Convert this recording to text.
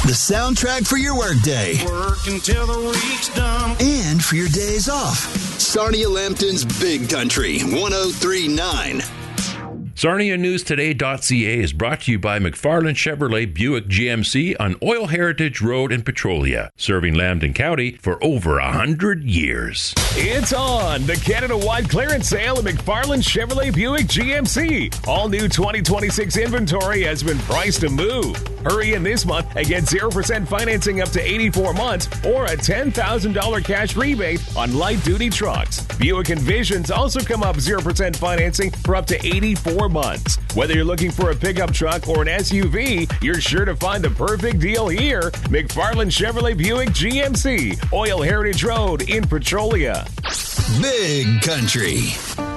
The soundtrack for your workday. Work until the week's done. And for your days off. Sarnia Lambton's Big Country 103.9. SarniaNewsToday.ca is brought to you by McFarland Chevrolet Buick GMC on Oil Heritage Road in Petrolia, serving Lambton County for over 100 years. It's on! The Canada-wide clearance sale at McFarland Chevrolet Buick GMC. All new 2026 inventory has been priced to move. Hurry in this month and get 0% financing up to 84 months or a $10,000 cash rebate on light-duty trucks. Buick Envisions also come up 0% financing for up to 84 months. Whether you're looking for a pickup truck or an SUV, you're sure to find the perfect deal here. McFarland Chevrolet Buick GMC, Oil Heritage Road in Petrolia. Big Country.